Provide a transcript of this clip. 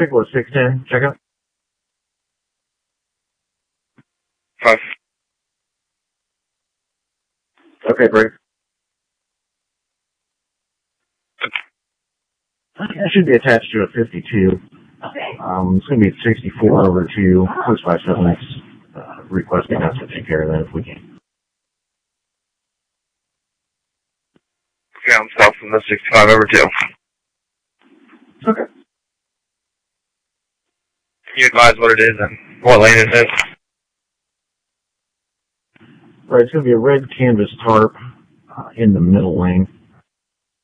Piccolo 610, check out. 5. Okay, break. That should be attached to a 52. It's going to be 64 over to Post 57X. Requesting us to take care of that if we can. Okay, I'm south from the 65 over 2. Okay. Can you advise what it is and what lane it is? Right, it's going to be a red canvas tarp in the middle lane.